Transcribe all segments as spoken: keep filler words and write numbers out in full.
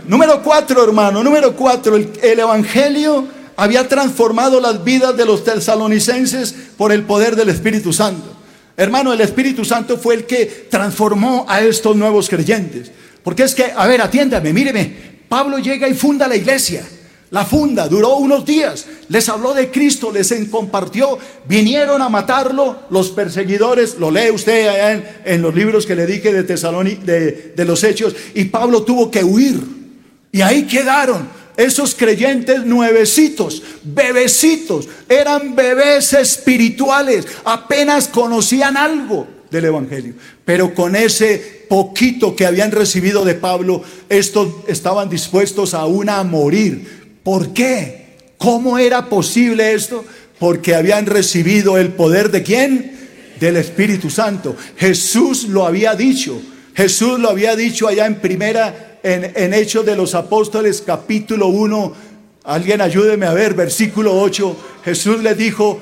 Número cuatro, hermano, número cuatro, el, el evangelio había transformado las vidas de los tesalonicenses por el poder del Espíritu Santo. Hermano, el Espíritu Santo fue el que transformó a estos nuevos creyentes. Porque es que, a ver, atiéndame, míreme, Pablo llega y funda la iglesia. La funda, duró unos días, les habló de Cristo, les compartió, vinieron a matarlo los perseguidores, lo lee usted allá en, en los libros que le dije de Tesalónica, de, de los Hechos, y Pablo tuvo que huir, y ahí quedaron esos creyentes nuevecitos, bebecitos, eran bebés espirituales, apenas conocían algo del evangelio, pero con ese poquito que habían recibido de Pablo, estos estaban dispuestos aún a morir. ¿Por qué? ¿Cómo era posible esto? Porque habían recibido el poder ¿de quién? Del Espíritu Santo. Jesús lo había dicho. Jesús lo había dicho allá en primera, en, en Hechos de los Apóstoles, capítulo uno. Alguien ayúdeme a ver, versículo ocho. Jesús les dijo: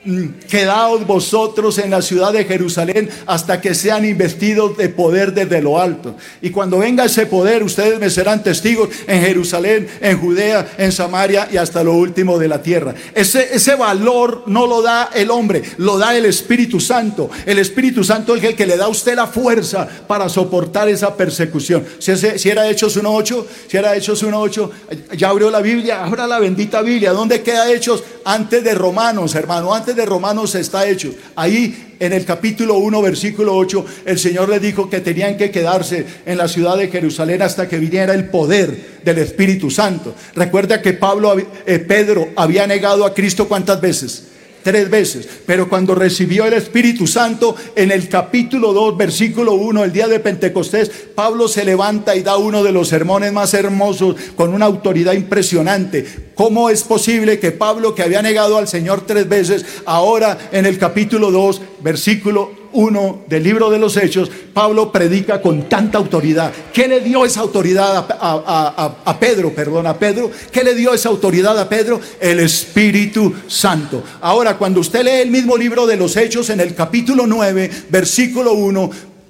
quedaos vosotros en la ciudad de Jerusalén hasta que sean investidos de poder desde lo alto. Y cuando venga ese poder, ustedes me serán testigos en Jerusalén, en Judea, en Samaria y hasta lo último de la tierra. Ese, ese valor no lo da el hombre, lo da el Espíritu Santo. El Espíritu Santo es el que le da a usted la fuerza para soportar esa persecución. Si, ese, si era Hechos uno ocho, si era Hechos uno ocho, ya abrió la Biblia, abra la bendita Biblia. ¿Dónde queda Hechos? Antes de Romanos, hermano, antes de Romanos está hecho. Ahí en el capítulo uno, versículo ocho, el Señor les dijo que tenían que quedarse en la ciudad de Jerusalén hasta que viniera el poder del Espíritu Santo. Recuerda que Pablo, eh, Pedro había negado a Cristo ¿cuántas veces? Tres veces, pero cuando recibió el Espíritu Santo, en el capítulo dos, versículo uno, el día de Pentecostés, Pablo se levanta y da uno de los sermones más hermosos, con una autoridad impresionante. ¿Cómo es posible que Pablo, que había negado al Señor tres veces, ahora en el capítulo dos, versículo uno del libro de los Hechos, Pablo predica con tanta autoridad? ¿Qué le dio esa autoridad a, a, a, a Pedro? Perdón, a Pedro. ¿Qué le dio esa autoridad a Pedro? El Espíritu Santo. Ahora, cuando usted lee el mismo libro de los Hechos, en el capítulo nueve, versículo uno,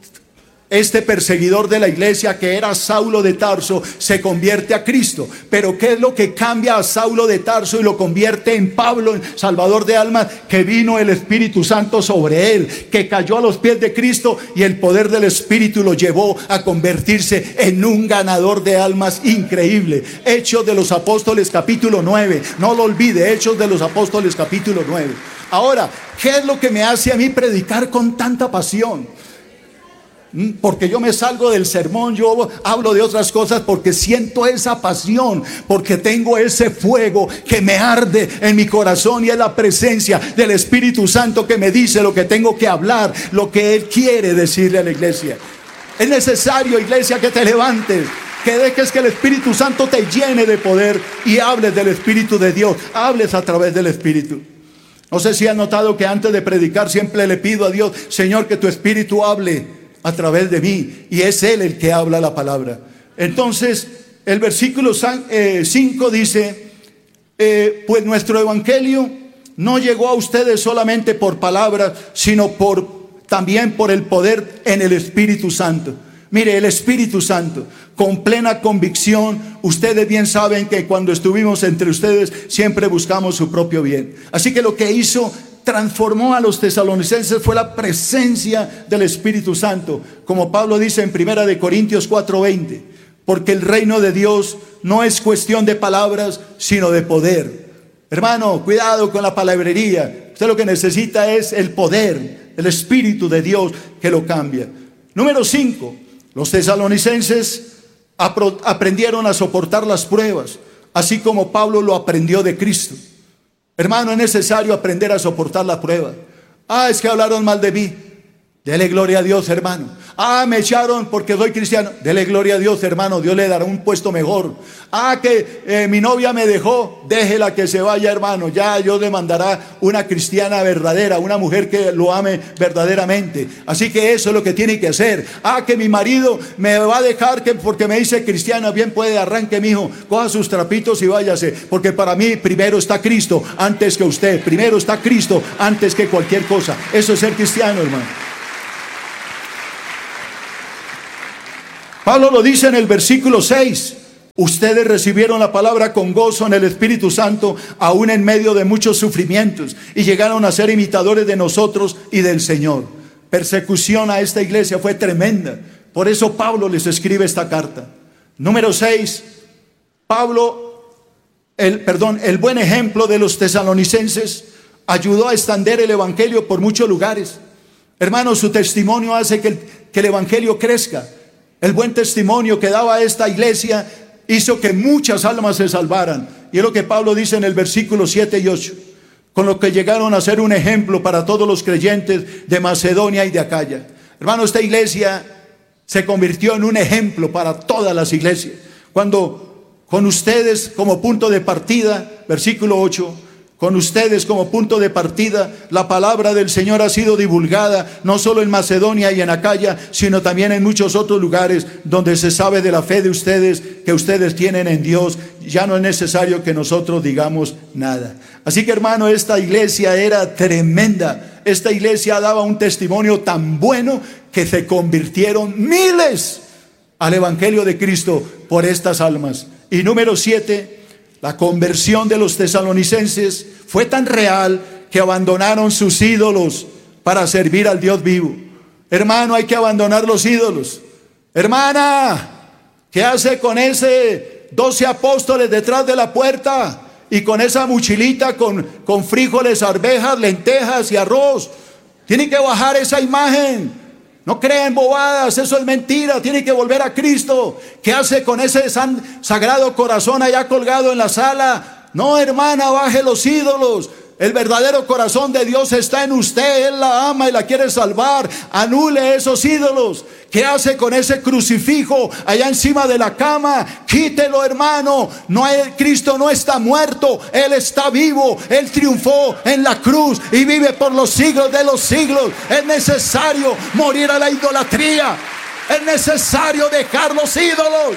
este perseguidor de la iglesia, que era Saulo de Tarso, se convierte a Cristo. Pero ¿qué es lo que cambia a Saulo de Tarso y lo convierte en Pablo, en salvador de almas? Que vino el Espíritu Santo sobre él, que cayó a los pies de Cristo, y el poder del Espíritu lo llevó a convertirse en un ganador de almas increíble. Hechos de los Apóstoles capítulo nueve, no lo olvide, Hechos de los Apóstoles capítulo nueve. Ahora, ¿qué es lo que me hace a mí predicar con tanta pasión? Porque yo me salgo del sermón, yo hablo de otras cosas porque siento esa pasión, porque tengo ese fuego que me arde en mi corazón, y es la presencia del Espíritu Santo que me dice lo que tengo que hablar, lo que Él quiere decirle a la iglesia. Es necesario, iglesia, que te levantes, que dejes que el Espíritu Santo te llene de poder y hables del Espíritu de Dios, hables a través del Espíritu. No sé si han notado que antes de predicar siempre le pido a Dios: Señor, que tu Espíritu hable a través de mí, y es Él el que habla la palabra. Entonces el versículo cinco dice: eh, pues nuestro evangelio no llegó a ustedes solamente por palabras, sino por, también por el poder en el Espíritu Santo. Mire, el Espíritu Santo, con plena convicción. Ustedes bien saben que cuando estuvimos entre ustedes siempre buscamos su propio bien. Así que lo que hizo, transformó a los tesalonicenses, fue la presencia del Espíritu Santo, como Pablo dice en primera de Corintios cuatro veinte, porque el reino de Dios no es cuestión de palabras, sino de poder. Hermano, cuidado con la palabrería. Usted lo que necesita es el poder, el Espíritu de Dios que lo cambia. Número cinco, los tesalonicenses aprendieron a soportar las pruebas, así como Pablo lo aprendió de Cristo. Hermano, es necesario aprender a soportar la prueba. Ah, es que hablaron mal de mí. Dele gloria a Dios, hermano. Ah, me echaron porque soy cristiano. Dele gloria a Dios, hermano. Dios le dará un puesto mejor. Ah, que eh, mi novia me dejó. Déjela que se vaya, hermano. Ya Dios le mandará una cristiana verdadera, una mujer que lo ame verdaderamente. Así que eso es lo que tiene que hacer. Ah, que mi marido me va a dejar que porque me dice cristiano. Bien puede, arranque, mijo, coja sus trapitos y váyase. Porque para mí primero está Cristo antes que usted. Primero está Cristo antes que cualquier cosa. Eso es ser cristiano, hermano. Pablo lo dice en el versículo seis: Ustedes recibieron la palabra con gozo en el Espíritu Santo, aún en medio de muchos sufrimientos, y llegaron a ser imitadores de nosotros y del Señor. Persecución a esta iglesia fue tremenda. Por eso Pablo les escribe esta carta. Número seis, Pablo, el, perdón, el buen ejemplo de los tesalonicenses ayudó a extender el evangelio por muchos lugares. Hermanos, su testimonio hace que el, que el evangelio crezca. El buen testimonio que daba esta iglesia hizo que muchas almas se salvaran. Y es lo que Pablo dice en el versículo siete y ocho. Con lo que llegaron a ser un ejemplo para todos los creyentes de Macedonia y de Acaya. Hermano, esta iglesia se convirtió en un ejemplo para todas las iglesias. Cuando con ustedes como punto de partida, versículo ocho, con ustedes como punto de partida, la palabra del Señor ha sido divulgada, no solo en Macedonia y en Acaya, sino también en muchos otros lugares donde se sabe de la fe de ustedes, que ustedes tienen en Dios. Ya no es necesario que nosotros digamos nada. Así que, hermano, esta iglesia era tremenda. Esta iglesia daba un testimonio tan bueno que se convirtieron miles al evangelio de Cristo por estas almas. Y número siete, la conversión de los tesalonicenses fue tan real que abandonaron sus ídolos para servir al Dios vivo. Hermano, hay que abandonar los ídolos. Hermana, ¿qué hace con ese doce apóstoles detrás de la puerta? Y con esa mochilita con, con frijoles, arvejas, lentejas y arroz. Tiene que bajar esa imagen. No crean bobadas, eso es mentira. Tiene que volver a Cristo. ¿Qué hace con ese san, sagrado corazón allá colgado en la sala? No, hermana, baje los ídolos. El verdadero corazón de Dios está en usted. Él la ama y la quiere salvar. Anule esos ídolos. ¿Qué hace con ese crucifijo allá encima de la cama? Quítelo, hermano. No hay, Cristo no está muerto. Él está vivo. Él triunfó en la cruz y vive por los siglos de los siglos. Es necesario morir a la idolatría. Es necesario dejar los ídolos.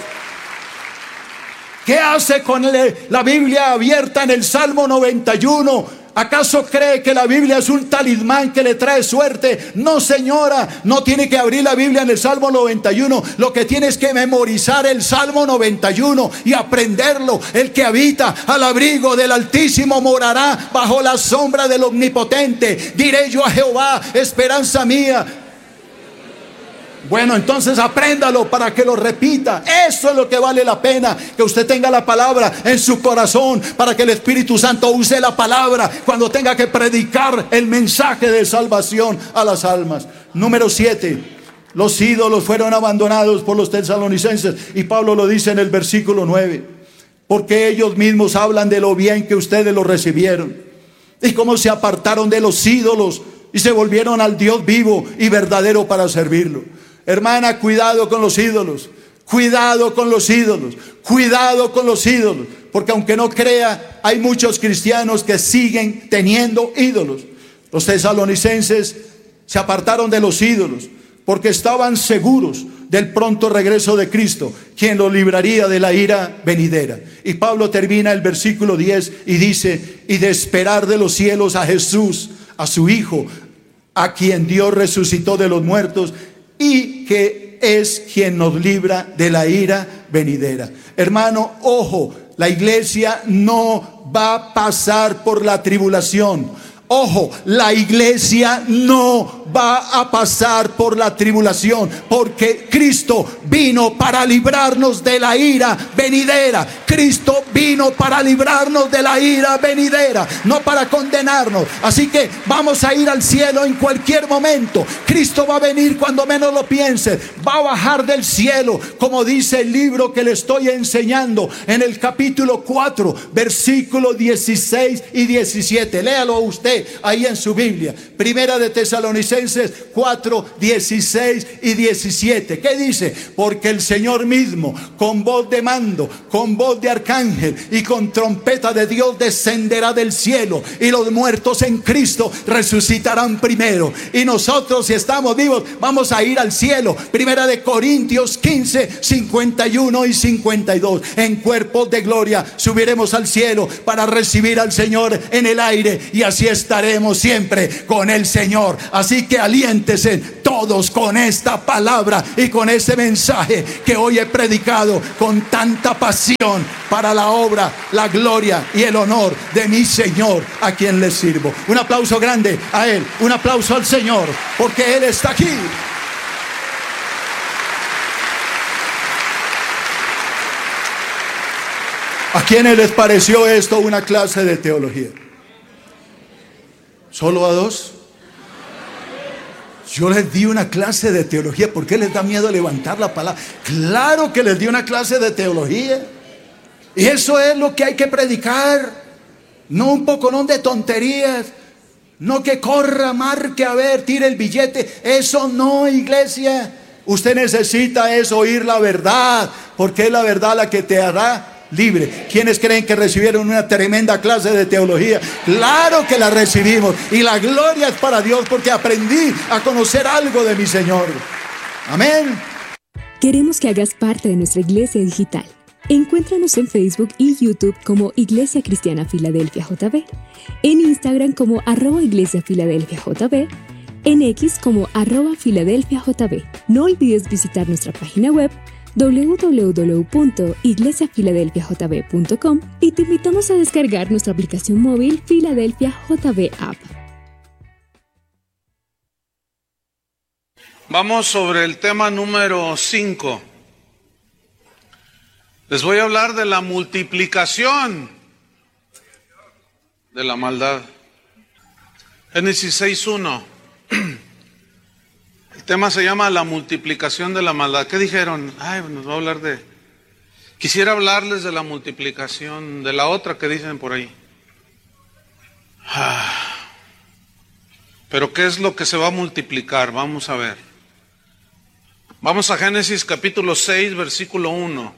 ¿Qué hace con la Biblia abierta en el Salmo noventa y uno? ¿Acaso cree que la Biblia es un talismán que le trae suerte? No, señora, no tiene que abrir la Biblia en el Salmo noventa y uno. Lo que tiene es que memorizar el Salmo noventa y uno y aprenderlo. El que habita al abrigo del Altísimo morará bajo la sombra del Omnipotente. Diré yo a Jehová, esperanza mía. Bueno, entonces apréndalo para que lo repita. Eso es lo que vale la pena, que usted tenga la palabra en su corazón, para que el Espíritu Santo use la palabra cuando tenga que predicar el mensaje de salvación a las almas. Número siete, los ídolos fueron abandonados por los tesalonicenses, y Pablo lo dice en el versículo nueve, porque ellos mismos hablan de lo bien que ustedes lo recibieron y cómo se apartaron de los ídolos y se volvieron al Dios vivo y verdadero para servirlo. Hermana, cuidado con los ídolos, cuidado con los ídolos, cuidado con los ídolos, porque aunque no crea, hay muchos cristianos que siguen teniendo ídolos. Los tesalonicenses se apartaron de los ídolos porque estaban seguros del pronto regreso de Cristo, quien los libraría de la ira venidera. Y Pablo termina el versículo diez y dice: y de esperar de los cielos a Jesús, a su Hijo, a quien Dios resucitó de los muertos, y que es quien nos libra de la ira venidera. Hermano, ojo, la iglesia no va a pasar por la tribulación. Ojo, la iglesia no va a pasar por la tribulación, porque Cristo vino para librarnos de la ira venidera. Cristo vino para librarnos de la ira venidera, no para condenarnos. Así que vamos a ir al cielo en cualquier momento. Cristo va a venir cuando menos lo piense. Va a bajar del cielo, como dice el libro que le estoy enseñando en el capítulo cuatro, versículos dieciséis y diecisiete. Léalo usted ahí en su Biblia. Primera de Tesalonicenses cuatro, dieciséis y diecisiete. ¿Qué dice? Porque el Señor mismo, con voz de mando, con voz voz de arcángel y con trompeta de Dios descenderá del cielo, y los muertos en Cristo resucitarán primero, y nosotros, si estamos vivos, vamos a ir al cielo. Primera de Corintios quince, cincuenta y uno y cincuenta y dos. En cuerpos de gloria subiremos al cielo para recibir al Señor en el aire, y así estaremos siempre con el Señor. Así que aliéntese todos con esta palabra y con ese mensaje que hoy he predicado con tanta pasión para la obra, la gloria y el honor de mi Señor, a quien le sirvo. Un aplauso grande a Él, un aplauso al Señor, porque Él está aquí. ¿A quiénes les pareció esto una clase de teología? ¿Solo a dos? Yo les di una clase de teología. ¿Por qué les da miedo levantar la palabra? Claro que les di una clase de teología. Y eso es lo que hay que predicar. No un poconón de tonterías. No que corra, marque, a ver, tire el billete. Eso no, iglesia. Usted necesita es oír la verdad, porque es la verdad la que te hará libre. ¿Quiénes creen que recibieron una tremenda clase de teología? Claro que la recibimos, y la gloria es para Dios, porque aprendí a conocer algo de mi Señor. Amén. Queremos que hagas parte de nuestra iglesia digital. Encuéntranos en Facebook y YouTube como Iglesia Cristiana Filadelfia J B, en Instagram como arroba Iglesia Filadelfia J B, en X como arroba Filadelfia J B. No olvides visitar nuestra página web doble u doble u doble u punto iglesia filadelfia j b punto com y te invitamos a descargar nuestra aplicación móvil Filadelfia J B App. Vamos sobre el tema número cinco. Les voy a hablar de la multiplicación de la maldad. Génesis seis uno. El tema se llama la multiplicación de la maldad. ¿Qué dijeron? Ay, nos va a hablar de... Quisiera hablarles de la multiplicación, de la otra que dicen por ahí. Ah. Pero ¿qué es lo que se va a multiplicar? Vamos a ver. Vamos a Génesis capítulo seis, versículo uno.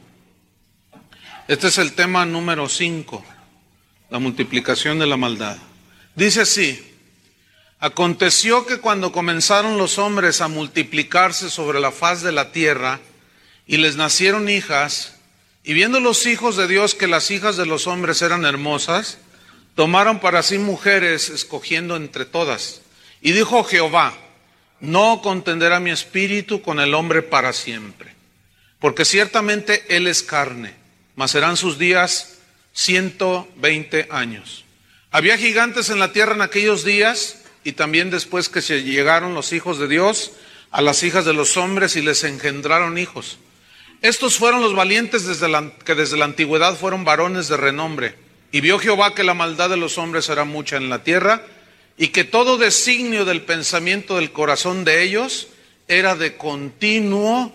Este es el tema número cinco, la multiplicación de la maldad. Dice así: aconteció que cuando comenzaron los hombres a multiplicarse sobre la faz de la tierra, y les nacieron hijas, y viendo los hijos de Dios que las hijas de los hombres eran hermosas, tomaron para sí mujeres, escogiendo entre todas. Y dijo Jehová: no contenderá mi espíritu con el hombre para siempre, porque ciertamente él es carne, mas serán sus días ciento veinte años. Había gigantes en la tierra en aquellos días, y también después que se llegaron los hijos de Dios a las hijas de los hombres y les engendraron hijos. Estos fueron los valientes desde la, que desde la antigüedad fueron varones de renombre. Y vio Jehová que la maldad de los hombres era mucha en la tierra, y que todo designio del pensamiento del corazón de ellos era de continuo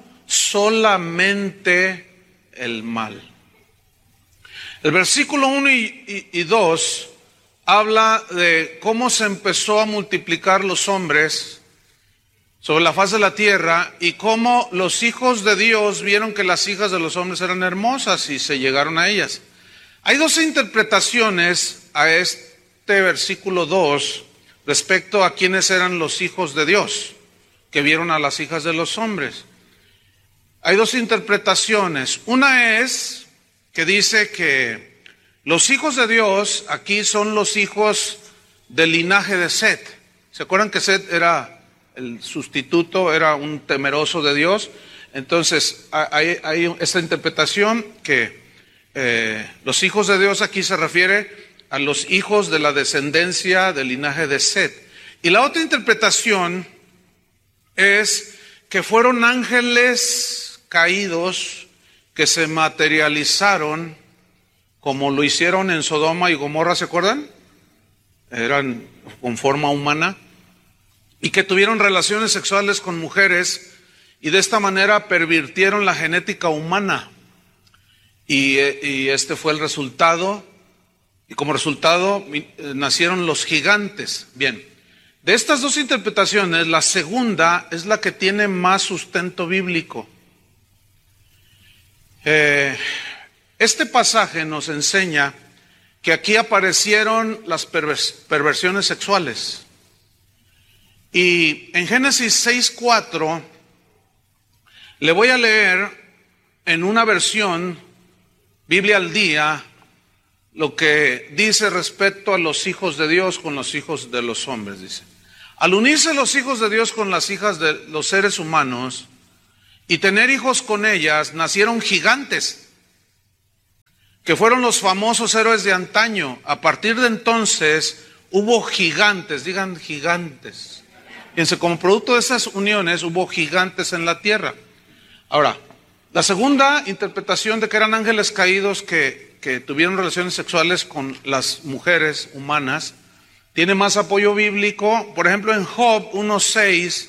solamente el mal. El versículo uno y dos habla de cómo se empezó a multiplicar los hombres sobre la faz de la tierra, y cómo los hijos de Dios vieron que las hijas de los hombres eran hermosas y se llegaron a ellas. Hay dos interpretaciones a este versículo dos respecto a quiénes eran los hijos de Dios que vieron a las hijas de los hombres. Hay dos interpretaciones. Una es que dice que los hijos de Dios aquí son los hijos del linaje de Set. ¿Se acuerdan que Set era el sustituto, era un temeroso de Dios? Entonces hay, hay esta interpretación que eh, los hijos de Dios aquí se refiere a los hijos de la descendencia del linaje de Set. Y la otra interpretación es que fueron ángeles caídos que se materializaron como lo hicieron en Sodoma y Gomorra, ¿se acuerdan? Eran con forma humana, y que tuvieron relaciones sexuales con mujeres, y de esta manera pervirtieron la genética humana, y, y este fue el resultado, y como resultado nacieron los gigantes. Bien, de estas dos interpretaciones, la segunda es la que tiene más sustento bíblico. Eh... Este pasaje nos enseña que aquí aparecieron las pervers- perversiones sexuales. Y en Génesis seis cuatro le voy a leer en una versión, Biblia al día, lo que dice respecto a los hijos de Dios con los hijos de los hombres. Dice: al unirse los hijos de Dios con las hijas de los seres humanos y tener hijos con ellas, nacieron gigantes, que fueron los famosos héroes de antaño. A partir de entonces hubo gigantes, digan gigantes. Fíjense, como producto de esas uniones hubo gigantes en la tierra. Ahora, la segunda interpretación de que eran ángeles caídos que, que tuvieron relaciones sexuales con las mujeres humanas tiene más apoyo bíblico. Por ejemplo, en Job uno seis,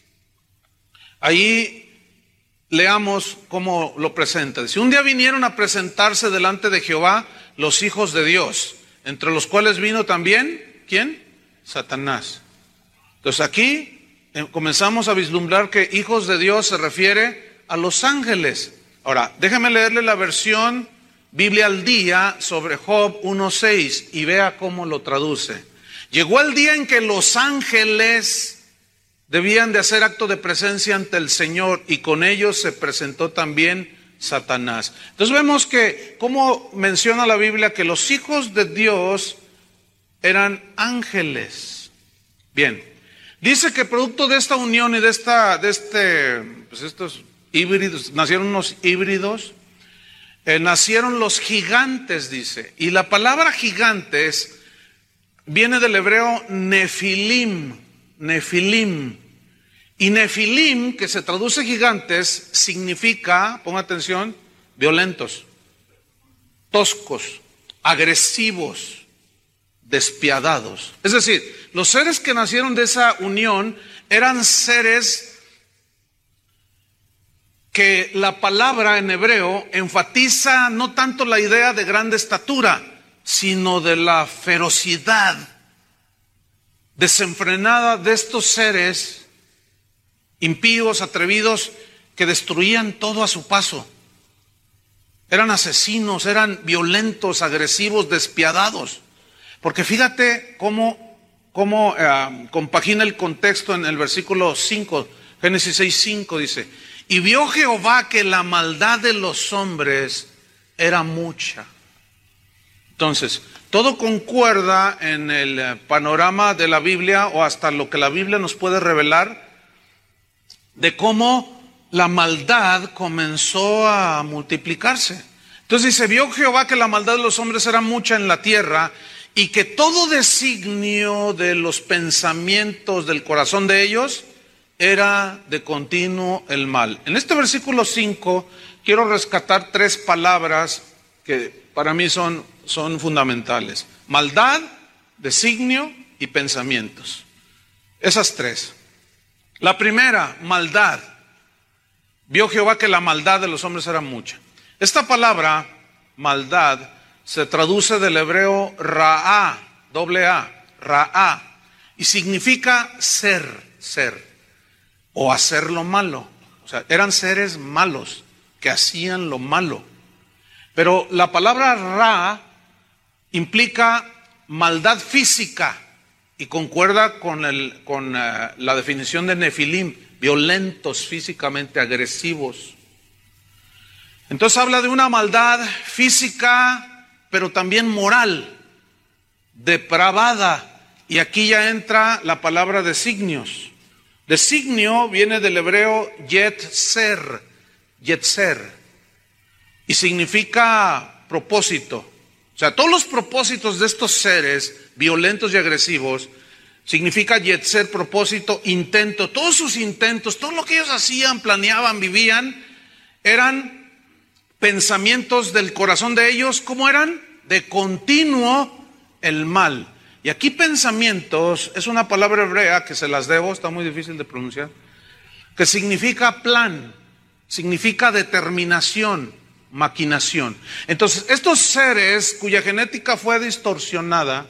ahí leamos cómo lo presenta. Dice: un día vinieron a presentarse delante de Jehová los hijos de Dios, entre los cuales vino también, ¿quién? Satanás. Entonces aquí eh, comenzamos a vislumbrar que hijos de Dios se refiere a los ángeles. Ahora, déjame leerle la versión Biblia al día sobre Job uno seis y vea cómo lo traduce. Llegó el día en que los ángeles debían de hacer acto de presencia ante el Señor, y con ellos se presentó también Satanás. Entonces vemos que, como menciona la Biblia, que los hijos de Dios eran ángeles. Bien, dice que producto de esta unión y de esta, de este, pues estos híbridos, nacieron unos híbridos, eh, nacieron los gigantes, dice. Y la palabra gigantes viene del hebreo nefilim, nefilim. Y nefilim, que se traduce gigantes, significa, ponga atención, violentos, toscos, agresivos, despiadados. Es decir, los seres que nacieron de esa unión eran seres que la palabra en hebreo enfatiza no tanto la idea de grande estatura, sino de la ferocidad desenfrenada de estos seres impíos, atrevidos, que destruían todo a su paso. Eran asesinos, eran violentos, agresivos, despiadados. Porque fíjate cómo, cómo eh, compagina el contexto en el versículo cinco, Génesis seis cinco, dice: y vio Jehová que la maldad de los hombres era mucha. Entonces, todo concuerda en el panorama de la Biblia, o hasta lo que la Biblia nos puede revelar, de cómo la maldad comenzó a multiplicarse. Entonces dice: vio Jehová que la maldad de los hombres era mucha en la tierra, y que todo designio de los pensamientos del corazón de ellos era de continuo el mal. En este versículo cinco quiero rescatar tres palabras que para mí son, son fundamentales: maldad, designio y pensamientos. Esas tres. La primera, maldad. Vio Jehová que la maldad de los hombres era mucha. Esta palabra, maldad, se traduce del hebreo ra'a, doble A, ra'a, y significa ser, ser, o hacer lo malo. O sea, eran seres malos que hacían lo malo. Pero la palabra ra implica maldad física, y concuerda con, el, con uh, la definición de nefilim, violentos físicamente, agresivos. Entonces habla de una maldad física, pero también moral, depravada. Y aquí ya entra la palabra designios. Designio viene del hebreo yetzer, yetzer, y significa propósito. O sea, todos los propósitos de estos seres violentos y agresivos significa yetzer, propósito, intento. Todos sus intentos, todo lo que ellos hacían, planeaban, vivían, eran pensamientos del corazón de ellos. ¿Cómo eran? De continuo el mal. Y aquí pensamientos es una palabra hebrea que se las debo, está muy difícil de pronunciar, que significa plan, significa determinación, maquinación. Entonces, estos seres cuya genética fue distorsionada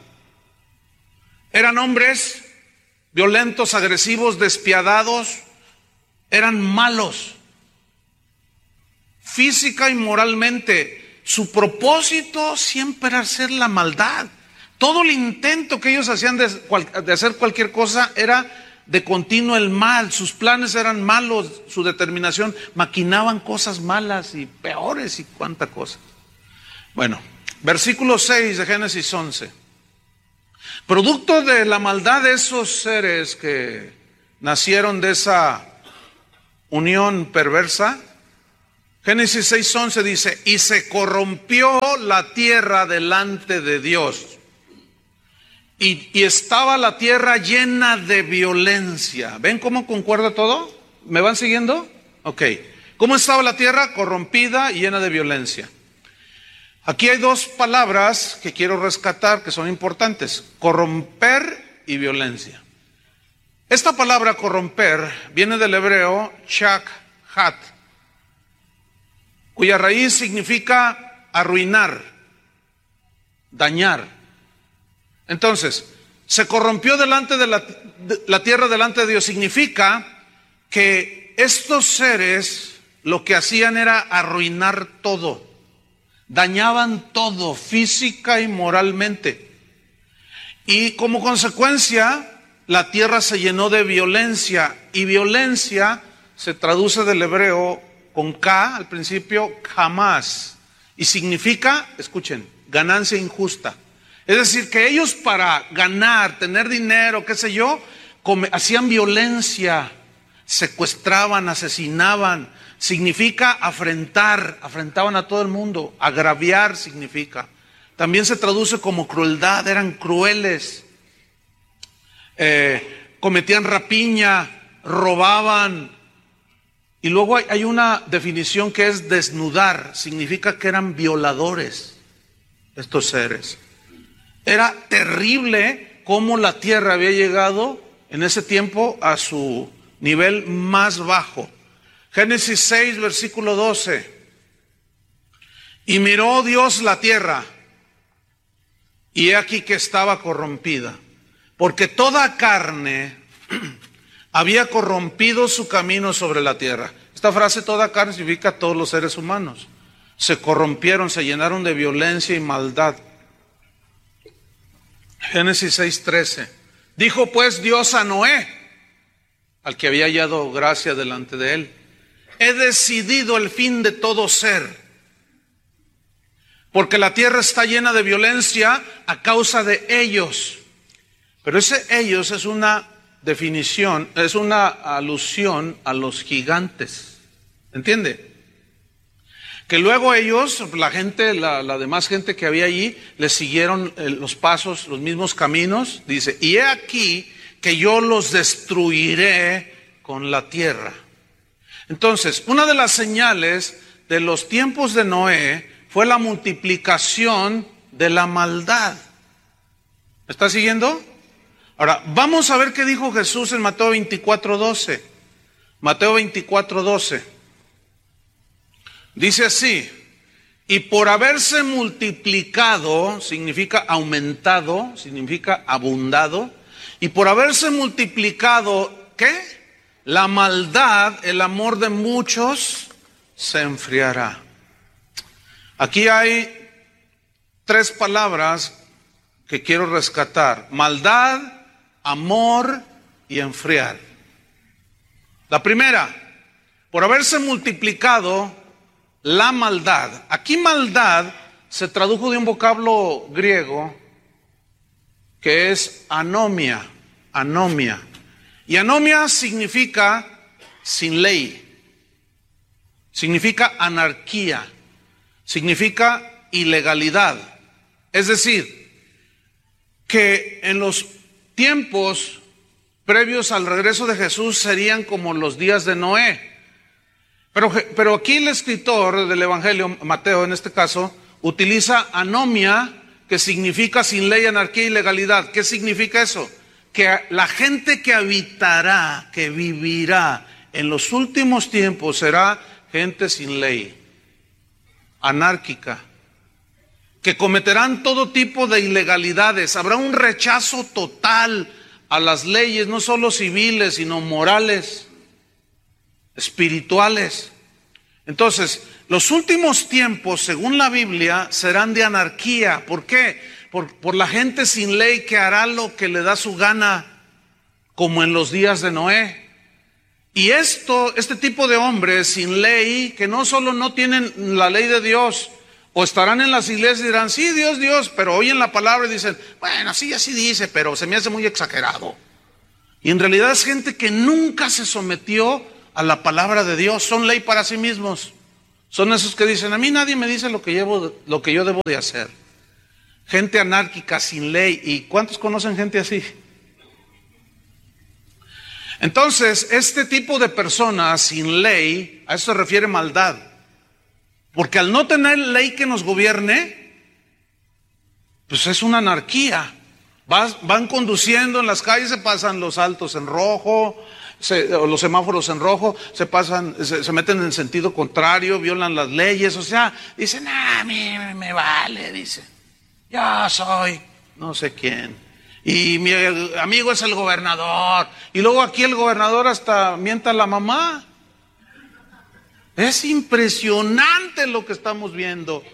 eran hombres violentos, agresivos, despiadados, eran malos, física y moralmente. su propósito siempre era hacer la maldad. Todo el intento que ellos hacían de, de hacer cualquier cosa era de continuo el mal. Sus planes eran malos, su determinación, maquinaban cosas malas y peores y cuánta cosa. Bueno, versículo seis de Génesis once. Producto de la maldad de esos seres que nacieron de esa unión perversa, Génesis seis once dice, y se corrompió la tierra delante de Dios. Y, y estaba la tierra llena de violencia. ¿Ven cómo concuerda todo? ¿Me van siguiendo? Ok. ¿Cómo estaba la tierra? Corrompida y llena de violencia. Aquí hay dos palabras que quiero rescatar que son importantes. Corromper y violencia. Esta palabra corromper viene del hebreo chak-hat, cuya raíz significa arruinar, dañar. Entonces, se corrompió delante de la, de la tierra delante de Dios. Significa que estos seres lo que hacían era arruinar todo. Dañaban todo, física y moralmente. Y como consecuencia, la tierra se llenó de violencia. Y violencia se traduce del hebreo con K al principio, jamás. Y significa, escuchen, ganancia injusta. Es decir, que ellos para ganar, tener dinero, qué sé yo, come, hacían violencia, secuestraban, asesinaban. Significa afrentar, afrentaban a todo el mundo. Agraviar significa. También se traduce como crueldad, eran crueles. Eh, cometían rapiña, robaban. Y luego hay, hay una definición que es desnudar. Significa que eran violadores estos seres. Era terrible cómo la tierra había llegado en ese tiempo a su nivel más bajo. Génesis seis, versículo doce. Y miró Dios la tierra, y he aquí que estaba corrompida, porque toda carne había corrompido su camino sobre la tierra. Esta frase, toda carne, significa todos los seres humanos. Se corrompieron, se llenaron de violencia y maldad. Génesis seis, trece. Dijo pues Dios a Noé, al que había hallado gracia delante de él: he decidido el fin de todo ser, porque la tierra está llena de violencia a causa de ellos. Pero ese ellos es una definición, es una alusión a los gigantes. ¿Entiende? Que luego ellos, la gente, la, la demás gente que había allí, les siguieron los pasos, los mismos caminos. Dice, y he aquí que yo los destruiré con la tierra. Entonces, una de las señales de los tiempos de Noé fue la multiplicación de la maldad. ¿Me está siguiendo? Ahora, vamos a ver qué dijo Jesús en Mateo veinticuatro, doce. Mateo veinticuatro, doce. Dice así: y por haberse multiplicado, significa aumentado, significa abundado, y por haberse multiplicado, ¿qué? La maldad, el amor de muchos se enfriará. Aquí hay tres palabras que quiero rescatar: maldad, amor y enfriar. La primera, por haberse multiplicado la maldad. Aquí maldad se tradujo de un vocablo griego que es anomia, anomia. Y anomia significa sin ley, significa anarquía, significa ilegalidad. Es decir, que en los tiempos previos al regreso de Jesús serían como los días de Noé. Pero, pero aquí el escritor del Evangelio, Mateo en este caso, utiliza anomia, que significa sin ley, anarquía y ilegalidad. ¿Qué significa eso? Que la gente que habitará, que vivirá en los últimos tiempos será gente sin ley, anárquica, que cometerán todo tipo de ilegalidades. Habrá un rechazo total a las leyes, no solo civiles, sino morales, espirituales. Entonces, Los últimos tiempos, según la Biblia, serán de anarquía. ¿Por qué? Por, por la gente sin ley que hará lo que le da su gana, como en los días de Noé. Y esto, este tipo de hombres sin ley, que no solo no tienen la ley de Dios, o estarán en las iglesias y dirán, sí, Dios, Dios, pero oyen la palabra y dicen, bueno, sí, así dice, pero se me hace muy exagerado. Y en realidad es gente que nunca se sometió a la palabra de Dios, son ley para sí mismos. Son esos que dicen, a mí nadie me dice lo que, llevo, lo que yo debo de hacer. Gente anárquica, sin ley. ¿Y cuántos conocen gente así? Entonces, este tipo de personas sin ley, a eso se refiere maldad. Porque al no tener ley que nos gobierne, pues es una anarquía. Vas, van conduciendo en las calles, se pasan los altos en rojo, se, o los semáforos en rojo, se pasan, se, se meten en sentido contrario, violan las leyes. O sea, dicen, ah, a mí me vale, dice. Yo soy no sé quién. Y mi amigo es el gobernador. Y luego aquí el gobernador hasta mienta a la mamá. Es impresionante lo que estamos viendo.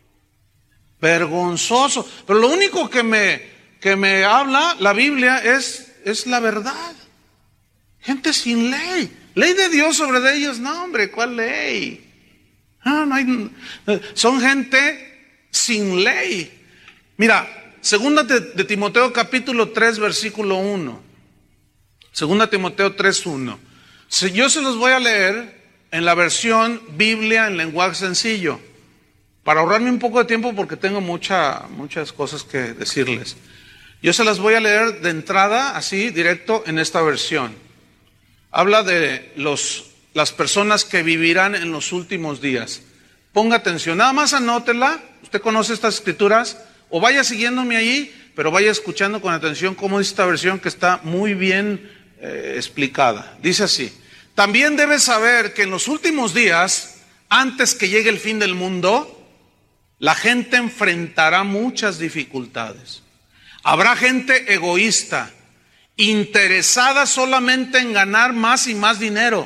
Vergonzoso. Pero lo único que me, que me habla la Biblia es, es la verdad. Gente sin ley. Ley de Dios sobre ellos. No, hombre, ¿cuál ley? No, no hay, son gente sin ley. Mira, segunda de, de Timoteo capítulo tres versículo uno. Segunda Timoteo tres uno. Si yo se los voy a leer en la versión Biblia en lenguaje sencillo, para ahorrarme un poco de tiempo porque tengo mucha, muchas cosas que decirles. Yo se las voy a leer de entrada, así, directo en esta versión. Habla de los, las personas que vivirán en los últimos días. Ponga atención, nada más anótela. Usted conoce estas escrituras, o vaya siguiéndome ahí, pero vaya escuchando con atención cómo dice esta versión que está muy bien eh, explicada. Dice así: también debes saber que en los últimos días, antes que llegue el fin del mundo, la gente enfrentará muchas dificultades. Habrá gente egoísta, interesada solamente en ganar más y más dinero.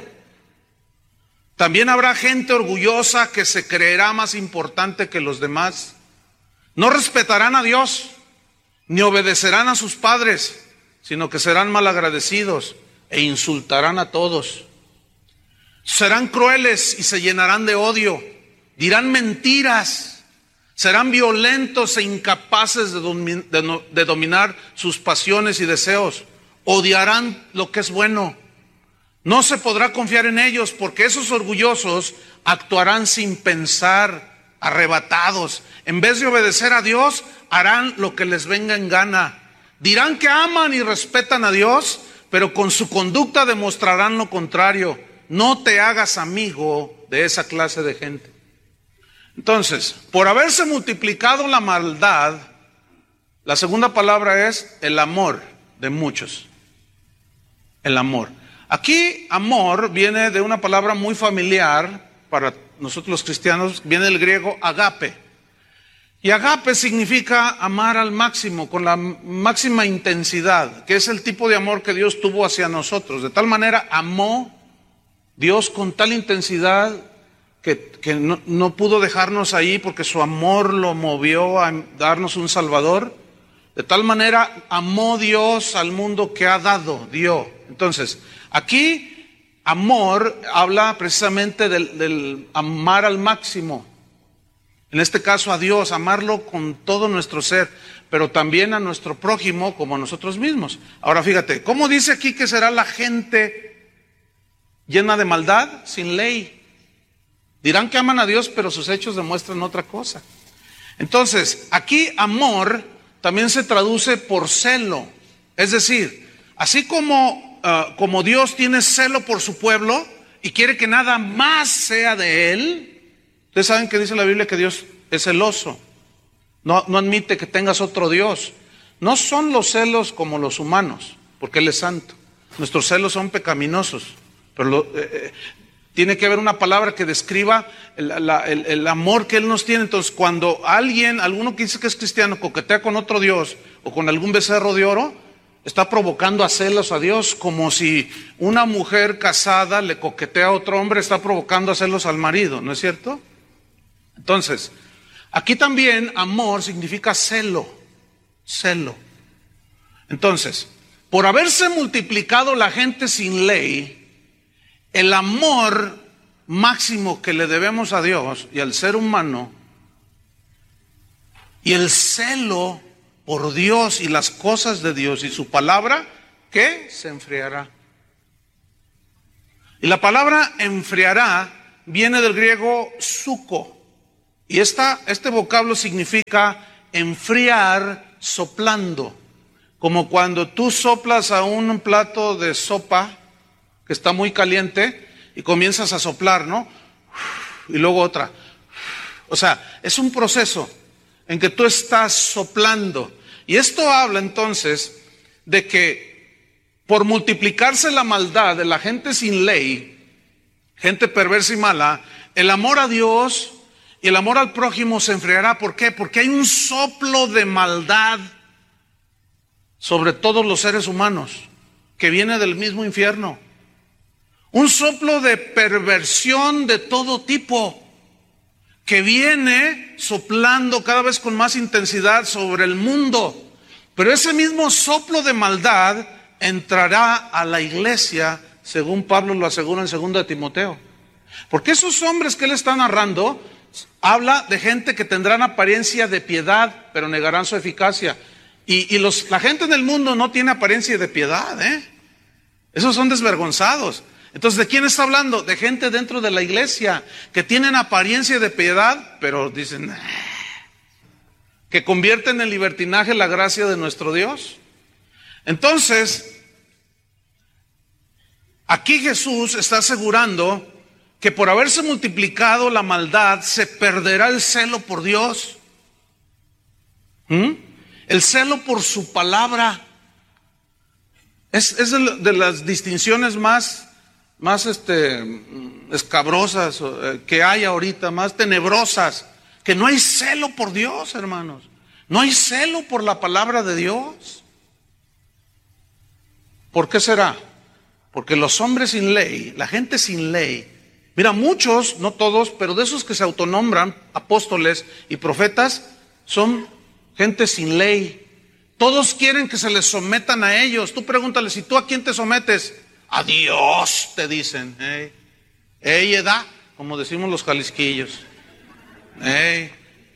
También habrá gente orgullosa que se creerá más importante que los demás. No respetarán a Dios, ni obedecerán a sus padres, sino que serán malagradecidos e insultarán a todos. Serán crueles y se llenarán de odio, dirán mentiras, serán violentos e incapaces de, domi- de, no- de dominar sus pasiones y deseos, odiarán lo que es bueno. No se podrá confiar en ellos porque esos orgullosos actuarán sin pensar, arrebatados. En vez de obedecer a Dios, harán lo que les venga en gana. Dirán que aman y respetan a Dios, pero con su conducta demostrarán lo contrario. No te hagas amigo de esa clase de gente. Entonces, por haberse multiplicado la maldad, la segunda palabra es el amor de muchos. El amor. Aquí, amor viene de una palabra muy familiar para nosotros los cristianos, viene del griego agape. Y agape significa amar al máximo, con la máxima intensidad, que es el tipo de amor que Dios tuvo hacia nosotros. De tal manera amó Dios con tal intensidad que, que no, no pudo dejarnos ahí porque su amor lo movió a darnos un Salvador. De tal manera amó Dios al mundo que ha dado, dio. Entonces, aquí amor habla precisamente del, del amar al máximo. En este caso a Dios, amarlo con todo nuestro ser, pero también a nuestro prójimo como a nosotros mismos. Ahora fíjate, ¿cómo dice aquí que será la gente llena de maldad? Sin ley. Dirán que aman a Dios, pero sus hechos demuestran otra cosa. Entonces, aquí amor también se traduce por celo. Es decir, así como, uh, como Dios tiene celo por su pueblo y quiere que nada más sea de Él. Ustedes saben que dice la Biblia que Dios es celoso. No, no admite que tengas otro Dios. No son los celos como los humanos, porque Él es santo. Nuestros celos son pecaminosos. Pero lo, eh, tiene que haber una palabra que describa el, la, el, el amor que Él nos tiene. Entonces, cuando alguien, alguno que dice que es cristiano, coquetea con otro Dios o con algún becerro de oro, está provocando a celos a Dios, como si una mujer casada le coquetea a otro hombre, está provocando a celos al marido, ¿no es cierto? Entonces, aquí también amor significa celo, celo. Entonces, por haberse multiplicado la gente sin ley, el amor máximo que le debemos a Dios y al ser humano, y el celo por Dios y las cosas de Dios y su palabra, ¿qué? Se enfriará. Y la palabra enfriará viene del griego suko. Y esta, este vocablo significa enfriar soplando. Como cuando tú soplas a un plato de sopa que está muy caliente y comienzas a soplar, ¿no? Y luego otra. O sea, es un proceso en que tú estás soplando. Y esto habla entonces de que por multiplicarse la maldad de la gente sin ley, gente perversa y mala, el amor a Dios y el amor al prójimo se enfriará. ¿Por qué? Porque hay un soplo de maldad sobre todos los seres humanos que viene del mismo infierno. Un soplo de perversión de todo tipo que viene soplando cada vez con más intensidad sobre el mundo. Pero ese mismo soplo de maldad entrará a la iglesia, según Pablo lo asegura en segunda de Timoteo. Porque esos hombres que él está narrando, habla de gente que tendrán apariencia de piedad, pero negarán su eficacia. Y, y los, la gente en el mundo no tiene apariencia de piedad, ¿eh? Esos son desvergonzados. Entonces, ¿de quién está hablando? De gente dentro de la iglesia que tienen apariencia de piedad, pero dicen, nah, que convierten en libertinaje la gracia de nuestro Dios. Entonces, aquí Jesús está asegurando que por haberse multiplicado la maldad, se perderá el celo por Dios. ¿Mm? El celo por su palabra. Es, es de, de las distinciones más, más este, escabrosas que hay ahorita, más tenebrosas. Que no hay celo por Dios, hermanos. No hay celo por la palabra de Dios. ¿Por qué será? Porque los hombres sin ley, la gente sin ley, mira, muchos, no todos, pero de esos que se autonombran apóstoles y profetas, son gente sin ley. Todos quieren que se les sometan a ellos. Tú pregúntales, ¿y tú a quién te sometes? A Dios, te dicen. Ey, ey edad, como decimos los jalisquillos. Ey.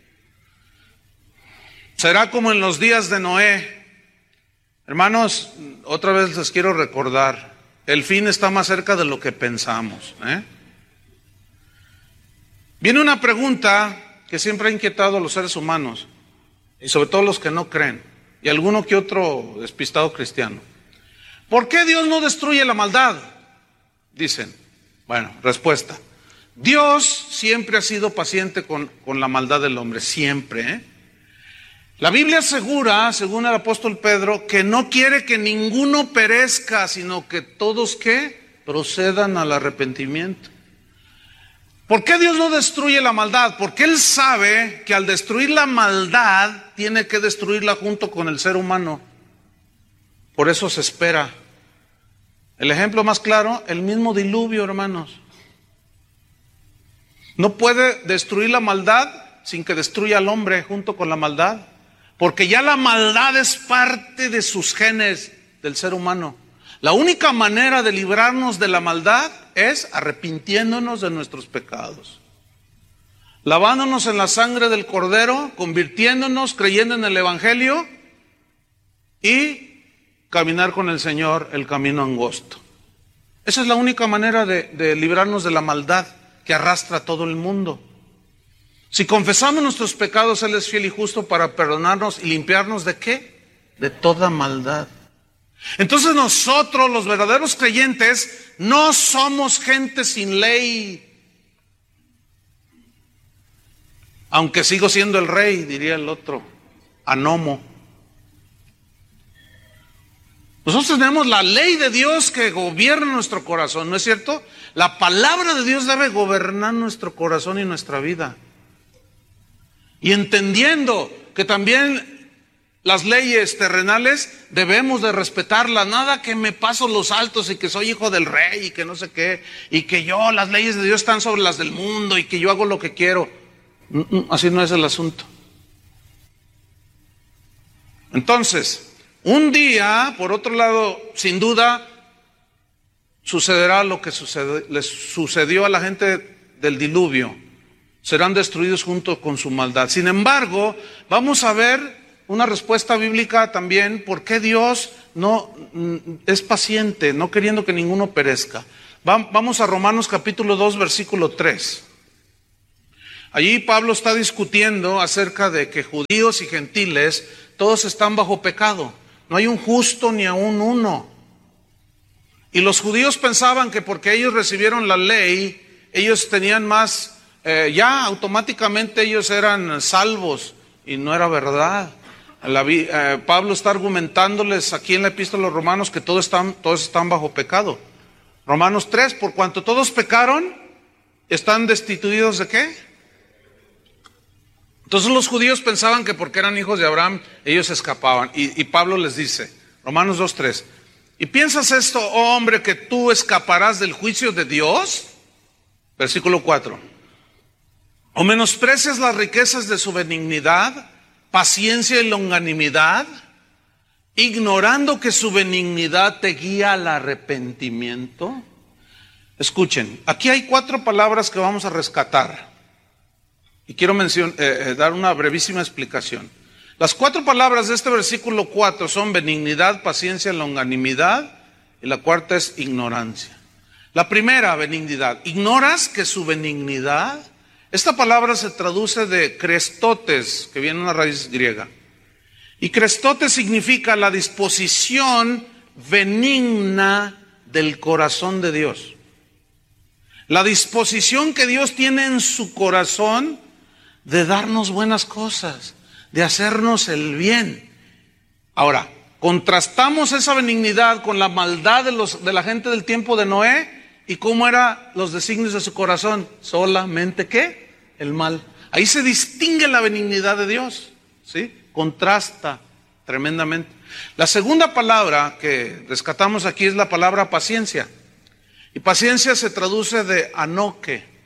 Será como en los días de Noé. Hermanos, otra vez les quiero recordar, el fin está más cerca de lo que pensamos, ¿eh? Viene una pregunta que siempre ha inquietado a los seres humanos, y sobre todo los que no creen, y alguno que otro despistado cristiano. ¿Por qué Dios no destruye la maldad? Dicen. Bueno, respuesta. Dios siempre ha sido paciente con, con la maldad del hombre, siempre, ¿eh? La Biblia asegura, según el apóstol Pedro, que no quiere que ninguno perezca, sino que todos, ¿qué? Procedan al arrepentimiento. ¿Por qué Dios no destruye la maldad? Porque Él sabe que al destruir la maldad, tiene que destruirla junto con el ser humano. Por eso se espera. El ejemplo más claro, el mismo diluvio, hermanos. No puede destruir la maldad sin que destruya al hombre junto con la maldad. Porque ya la maldad es parte de sus genes del ser humano. La única manera de librarnos de la maldad es arrepintiéndonos de nuestros pecados. Lavándonos en la sangre del Cordero, convirtiéndonos, creyendo en el Evangelio y caminar con el Señor el camino angosto. Esa es la única manera de, de librarnos de la maldad que arrastra a todo el mundo. Si confesamos nuestros pecados, Él es fiel y justo para perdonarnos y limpiarnos ¿de qué? De toda maldad. Entonces nosotros, los verdaderos creyentes, no somos gente sin ley. Aunque sigo siendo el rey, diría el otro, Anomo. Nosotros tenemos la ley de Dios que gobierna nuestro corazón, ¿no es cierto? La palabra de Dios debe gobernar nuestro corazón y nuestra vida. Y entendiendo que también las leyes terrenales debemos de respetarlas. Nada que me paso los altos y que soy hijo del rey y que no sé qué. Y que yo, las leyes de Dios están sobre las del mundo y que yo hago lo que quiero. Así no es el asunto. Entonces, un día, por otro lado, sin duda, sucederá lo que sucede, les sucedió a la gente del diluvio. Serán destruidos junto con su maldad. Sin embargo, vamos a ver una respuesta bíblica también, por qué Dios no es paciente, no queriendo que ninguno perezca. Vamos a Romanos capítulo dos, versículo tres. Allí Pablo está discutiendo acerca de que judíos y gentiles todos están bajo pecado. No hay un justo ni aún uno. Y los judíos pensaban que porque ellos recibieron la ley, ellos tenían más, eh, ya automáticamente ellos eran salvos. Y no era verdad. La, eh, Pablo está argumentándoles aquí en la epístola a los romanos que todos están, todos están bajo pecado. Romanos tres, por cuanto todos pecaron, están destituidos ¿de qué? Entonces los judíos pensaban que porque eran hijos de Abraham, ellos escapaban. Y, y Pablo les dice, Romanos dos, tres, ¿y piensas esto, oh hombre, que tú escaparás del juicio de Dios? Versículo cuatro, ¿o menosprecias las riquezas de su benignidad, paciencia y longanimidad, ignorando que su benignidad te guía al arrepentimiento? Escuchen, aquí hay cuatro palabras que vamos a rescatar. Y quiero mencionar, eh, dar una brevísima explicación. Las cuatro palabras de este versículo cuatro son benignidad, paciencia, longanimidad, y la cuarta es ignorancia. La primera, benignidad. ¿Ignoras que su benignidad? Esta palabra se traduce de crestotes, que viene de una raíz griega. Y crestotes significa la disposición benigna del corazón de Dios. La disposición que Dios tiene en su corazón de darnos buenas cosas, de hacernos el bien. Ahora, contrastamos esa benignidad con la maldad de, los, de la gente del tiempo de Noé y cómo eran los designios de su corazón. Solamente, ¿qué? El mal. Ahí se distingue la benignidad de Dios, ¿sí? Contrasta tremendamente. La segunda palabra que rescatamos aquí es la palabra paciencia. Y paciencia se traduce de anoque,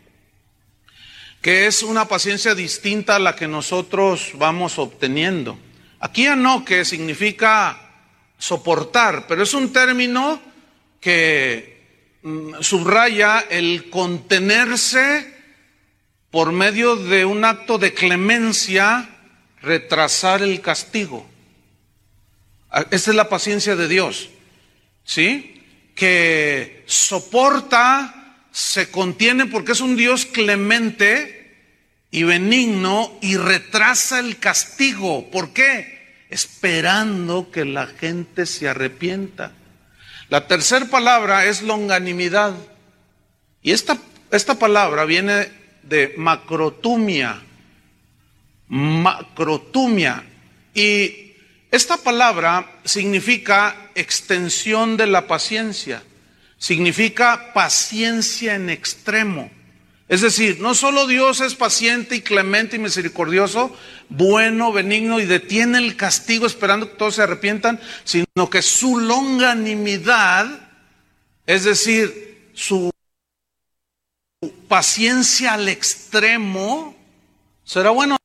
que es una paciencia distinta a la que nosotros vamos obteniendo. Aquí anoque significa soportar, pero es un término que mm, subraya el contenerse por medio de un acto de clemencia, retrasar el castigo. Esta es la paciencia de Dios, ¿sí? Que soporta, se contiene porque es un Dios clemente y benigno y retrasa el castigo. ¿Por qué? Esperando que la gente se arrepienta. La tercera palabra es longanimidad. Y esta, esta palabra viene de macrotumia. Macrotumia. Y esta palabra significa extensión de la paciencia. Significa paciencia en extremo. Es decir, no solo Dios es paciente y clemente y misericordioso, bueno, benigno y detiene el castigo esperando que todos se arrepientan, sino que su longanimidad, es decir, su paciencia al extremo, será bueno